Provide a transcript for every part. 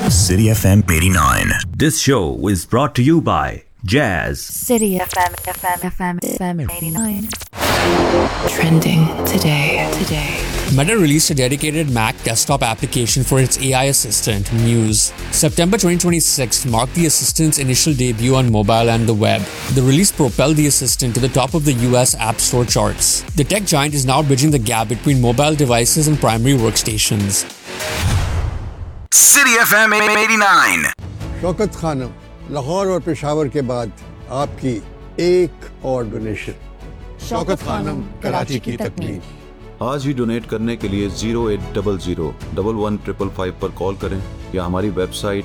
City FM 89. This show is brought to you by Jazz. City FM 89. Trending today. Meta released a dedicated Mac desktop application for its AI assistant, Muse. September 2026 marked the assistant's initial debut on mobile and the web. The release propelled the assistant to the top of the US App Store charts. The tech giant is now bridging the gap between mobile devices and primary workstations. City FM 89. Shaukat Khanam, Lahore और पेशावर के बाद आपकी एक और donation. Shaukat Khanam, Karachi की तकमील। आज ही donate करने के लिए 0800-115555 पर कॉल करें या हमारी वेबसाइट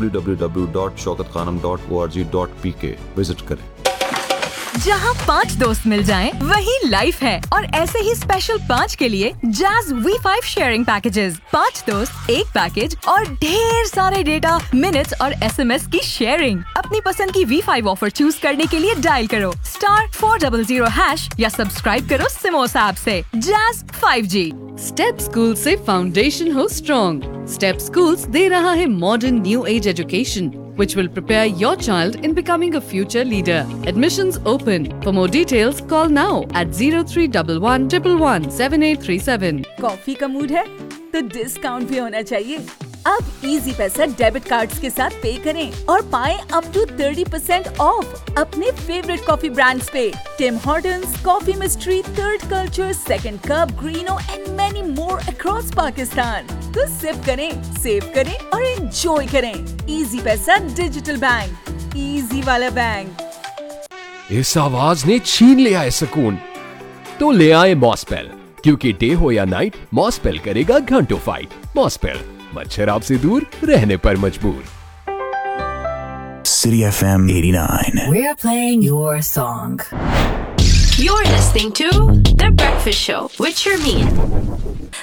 www.shaukatkhanam.org.pk विजिट करें। जहाँ 5 दोस्त मिल जाएं, वही लाइफ है। और ऐसे ही स्पेशल 5 के लिए Jazz V5 शेयरिंग पैकेजेस। 5 दोस्त, एक पैकेज और ढेर सारे डेटा, मिनट्स और SMS की शेयरिंग। अपनी पसंद की V5 ऑफर चूज करने के लिए डायल करो *400# या सब्सक्राइब करो सिमोस ऐप से। Jazz 5G। स्टेप स्कूल से फाउंडेशन हो स्ट्रॉन्ग। स्टेप स्कूल्स दे रहा है modern new age education which will prepare your child in becoming a future leader. Admissions open. For more details, call now at 0311 111 7837. Coffee का mood है तो discount भी होना चाहिए। अब इजी पैसा डेबिट कार्ड्स के साथ पे करें और पाएं अप टू 30% ऑफ अपने फेवरेट कॉफी ब्रांड्स पे। Tim Hortons, coffee mystery, third culture, second cup, ग्रीनो and many more across Pakistan. तो सिप करें, सेव करें और एंजॉय करें। इजी पैसा डिजिटल बैंक, इजी वाला बैंक। इस आवाज ने छीन लिया है सुकून, तो ले आए मॉसपेल, क्योंकि डे हो या नाइट मॉसपेल करेगा घंटों फाइट। मॉसपेल, मच्छर आपसे दूर, रहने पर मजबूर। City FM 89. We're playing your song. You're listening to The Breakfast Show with Sharmeen.